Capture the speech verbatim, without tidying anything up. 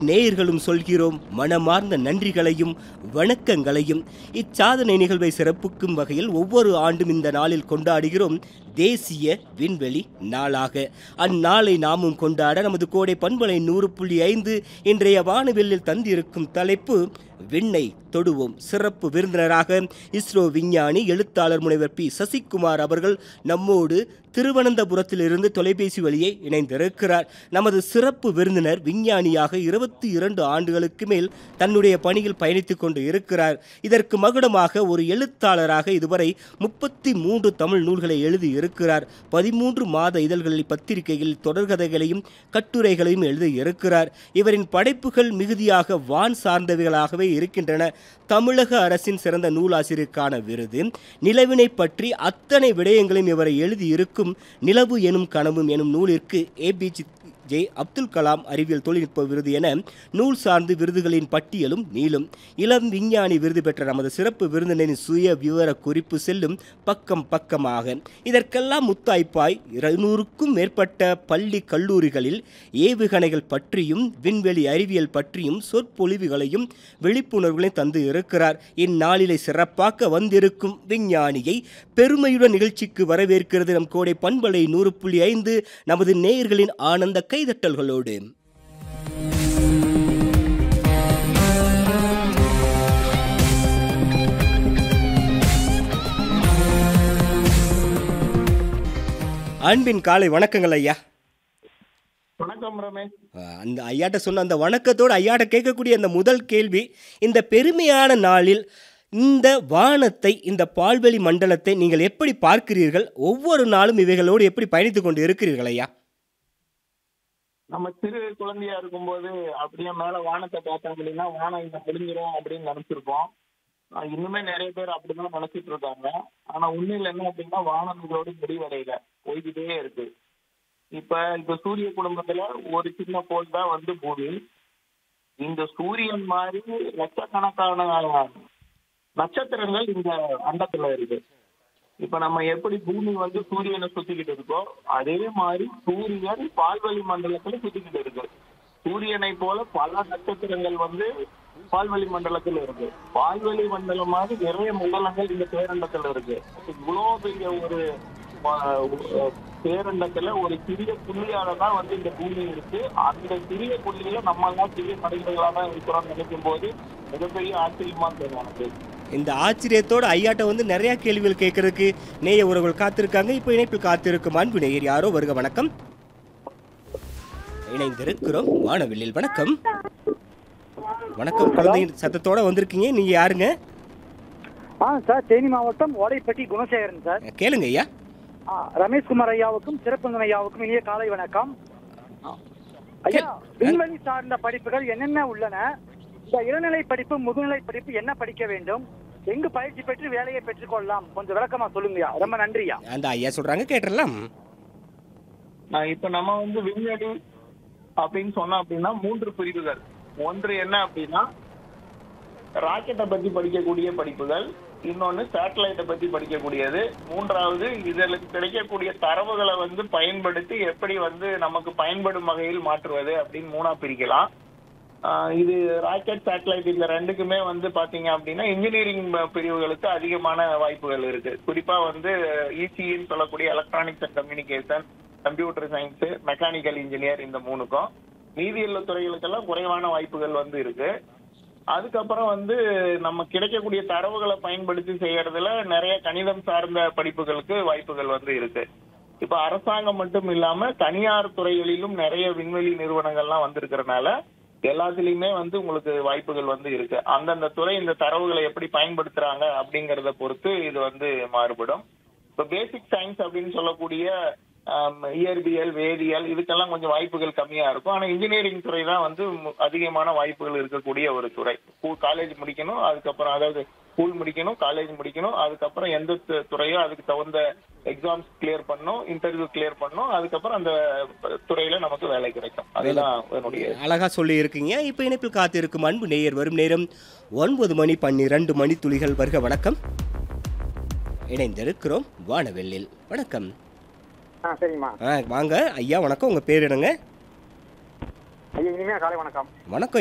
நேயர்களும் சொல்கிறோம் மனமார்ந்த நன்றிகளையும் வணக்கங்களையும். இச்சாதனை நிகழ்வை சிறப்புக்கும் வகையில் ஒவ்வொரு ஆண்டும் இந்த நாளில் கொண்டாடுகிறோம் தேசிய விண்வெளி நாளாக. அந்நாளை நாமும் கொண்டாட நமது கோடை பண்பலை நூறு புள்ளி ஐந்து இன்றைய வானவில்லில் தந்திருக்கும் தலைப்பு விண்ணை தொடுவோம். சிறப்பு விருந்தினராக இஸ்ரோ விஞ்ஞானி எழுத்தாளர் முனைவர் பி சசிகுமார் அவர்கள் நம்மோடு திருவனந்தபுரத்திலிருந்து தொலைபேசி வழியே இணைந்திருக்கிறார். நமது சிறப்பு விருந்தினர் விஞ்ஞானியாக இருபத்தி இரண்டு ஆண்டுகளுக்கு மேல் தன்னுடைய பணியில் பயணித்துக் கொண்டு இருக்கிறார். இதற்கு மகுடமாக ஒரு எழுத்தாளராக இதுவரை முப்பத்தி மூன்று தமிழ் நூல்களை எழுதி இருக்கிறார். பதிமூன்று மாத இதழ்களில் பத்திரிகைகளில் தொடர்கதைகளையும் கட்டுரைகளையும் எழுதி இருக்கிறார். இவரின் படைப்புகள் மிகுதியாக வான் சார்ந்தவைகளாகவே இருக்கின்றன. தமிழக அரசின் சிறந்த நூலாசிரியருக்கான விருது, நிலவினை பற்றி அத்தனை விடயங்களையும் இவரை எழுதியிருக்கும் நிலவு எனும் கனவும் எனும் நூலிற்கு ஏபிஜே ஜே அப்துல் கலாம் அறிவியல் தொழில்நுட்ப விருது என நூல் சார்ந்து விருதுகளின் பட்டியலும் நீளும். இளம் விஞ்ஞானி விருது பெற்ற நமது சிறப்பு விருந்தினரின் சுய விவர குறிப்பு செல்லும் பக்கம் பக்கமாக. இதற்கெல்லாம் முத்தாய்ப்பாய் இருநூறுக்கும் மேற்பட்ட பள்ளி கல்லூரிகளில் ஏவுகணைகள் பற்றியும் விண்வெளி அறிவியல் பற்றியும் சொற்பொழிவுகளையும் விழிப்புணர்வுகளையும் தந்து இருக்கிறார். இந்நாளிலை சிறப்பாக்க வந்திருக்கும் விஞ்ஞானியை பெருமையுடன் நிகழ்ச்சிக்கு வரவேற்கிறது நம் கோடை பண்பலை நூறு புள்ளி ஐந்து நமது நேயர்களின் ஆனந்த கைதட்டல்களோடு. அன்பின் காலை வணக்கங்கள் ஐயா. வணக்கம் ரமேஷ். அந்த ஐயாட்ட சொன்ன அந்த வணக்கத்தோடு ஐயாட்ட கேட்கக்கூடிய அந்த முதல் கேள்வி, இந்த பெருமையான நாளில் இந்த வானத்தை, இந்த பால்வெளி மண்டலத்தை நீங்கள் எப்படி பார்க்கிறீர்கள்? ஒவ்வொரு நாளும் இவைகளோடு எப்படி பயணித்துக் கொண்டு இருக்கிறீர்கள் ஐயா? நம்ம சிறு குழந்தையா இருக்கும்போது அப்படியே மேல வானத்தை பார்த்தோம் அப்படின்னா வானம் இங்க முடிஞ்சிடும் அப்படின்னு நினைச்சிருப்போம். இன்னுமே நிறைய பேர் அப்படிதான் நினைச்சிட்டு இருக்காங்க. ஆனா உண்மையில என்ன அப்படின்னா வானம் இதோடு முடிவடையில போய்கிட்டே இருக்கு. இப்ப இப்ப சூரிய குடும்பத்துல ஒரு சின்ன கோள் தான் வந்து பூமி. இந்த சூரியன் மாதிரி லட்சக்கணக்கான நட்சத்திரங்கள் இந்த அண்டத்துல இருக்கு. இப்ப நம்ம எப்படி பூமி வந்து சூரியனை சுத்திக்கிட்டு இருக்கோ அதே மாதிரி சூரியன் பால்வெளி மண்டலத்துல சுத்திக்கிட்டு இருக்கு. சூரியனை போல பல நட்சத்திரங்கள் வந்து பால்வெளி மண்டலத்துல இருக்கு. பால்வெளி மண்டலம் மாதிரி நிறைய மண்டலங்கள் இந்த பேரண்டத்துல இருக்கு. இவ்வளவு பெரிய ஒரு பேரண்டத்துல ஒரு சிறிய புள்ளியால தான் வந்து இந்த பூமி இருக்கு. அந்த சிறிய புள்ளியில நம்ம எல்லாம் சிறிய மனிதர்களா தான் இருக்கிறோம்னு நினைக்கும் போது மிகப்பெரிய ஆச்சரியமா இருக்கு. இந்த ஆச்சரியத்தோடு ஐயாட்ட வந்து நிறைய கேள்விகள் கேட்கறதுக்கு நேய உறவுகள் காத்திருக்காங்க. இப்போ இணைப்பில் காத்திருக்கும் அன்பு நேயர் யாரோ வருக. வணக்கம். இணைந்திருக்கிறோம் வானவில்லில். வணக்கம். வணக்கம். குழந்தையின் சத்தத்தோட வந்திருக்கீங்க. நீங்க யாருங்க? ஆ சார், தேனி மாவட்டம் ஓடைப்பட்டி குணசேகரன் சார். கேளுங்க ஐயா. ரமேஷ்குமார் ஐயாவுக்கும் சிறப்பு ஐயாவுக்கும் இனிய காலை வணக்கம். ஐயா, விண்வெளி சார்ந்த படிப்புகள் என்னென்ன உள்ளன? இந்த இளநிலை படிப்பு, முதுநிலை படிப்பு என்ன படிக்க வேண்டும்? எங்கு பயிற்சி பெற்று வேலையை பெற்றுக் கொள்ளலாம்? கொஞ்சம் விளக்கமா சொல்லுங்கய்யா. ரொம்ப நன்றியா. அந்த ஐயா சொல்றாங்க, கேட்டுடலாம். இப்ப நம்ம வந்து விண்வெளி அப்படின்னு சொன்னோம் அப்படின்னா மூன்று பிரிவுகள். ஒன்று என்ன அப்படின்னா ராக்கெட்டை பத்தி படிக்கக்கூடிய படிப்புகள், இன்னொன்னு சேட்டலைட்டை பத்தி படிக்கக்கூடியது, மூன்றாவது இதற்கு கிடைக்கக்கூடிய தரவுகளை வந்து பயன்படுத்தி எப்படி வந்து நமக்கு பயன்படும் வகையில் மாற்றுவது அப்படின்னு மூணா பிரிக்கலாம். இது ராக்கெட், சேட்டலைட் இந்த ரெண்டுக்குமே வந்து பாத்தீங்க அப்படின்னா இன்ஜினியரிங் பிரிவுகளுக்கு அதிகமான வாய்ப்புகள் இருக்கு. குறிப்பா வந்து இசின்னு சொல்லக்கூடிய electronics and communication, computer science, mechanical engineer, இந்த மூணுக்கும். மீதியுள்ள துறைகளுக்கெல்லாம் குறைவான வாய்ப்புகள் வந்து இருக்கு. அதுக்கப்புறம் வந்து நம்ம கிடைக்கக்கூடிய தரவுகளை பயன்படுத்தி செய்யறதுல நிறைய கணிதம் சார்ந்த படிப்புகளுக்கு வாய்ப்புகள் வந்து இருக்கு. இப்ப அரசாங்கம் மட்டும் இல்லாம தனியார் துறைகளிலும் நிறைய விண்வெளி நிறுவனங்கள்லாம் வந்திருக்கிறதுனால எல்லாத்துலயுமே வந்து உங்களுக்கு வாய்ப்புகள் வந்து இருக்கு. அந்தந்த துறை இந்த தரவுகளை எப்படி பயன்படுத்துறாங்க அப்படிங்கறத பொறுத்து இது வந்து மாறுபடும். இப்ப பேசிக் சயின்ஸ் அப்படின்னு சொல்லக்கூடிய இயற்பியல், வேதியியல் இதுக்கெல்லாம் கொஞ்சம் வாய்ப்புகள் கம்மியா இருக்கும். ஆனா இன்ஜினியரிங் துறை தான் வந்து அதிகமான வாய்ப்புகள் இருக்கக்கூடிய ஒரு துறை. காலேஜ் முடிக்கணும், அதுக்கப்புறம் அதாவது ஸ்கூல் முடிக்கணும், காலேஜ் முடிக்கணும், அதுக்கப்புறம் எந்த துறையோ அதுக்கு தகுந்த எக்ஸாம்ஸ் கிளியர் பண்ணும், இன்டர்வியூ கிளியர் பண்ணும், அதுக்கப்புறம் அந்த துறையில நமக்கு வேலை கிடைக்கும். அதுதான் என்னுடைய. அழகா சொல்லி இருக்கீங்க. இப்ப இணைப்பில் காத்திருக்கும் அன்பு நேயர் வரும் நேரம் ஒன்பது மணி பன்னிரண்டு மணி துளிகள். வருக. வணக்கம். இணைந்திருக்கிறோம் வானவெல்லில். வணக்கம். சரிம்மா. வாங்க ஐயா. வணக்கம். உங்க பேர் என்னங்க? ஐயா இனிமையா காலை வணக்கம். வணக்கம்.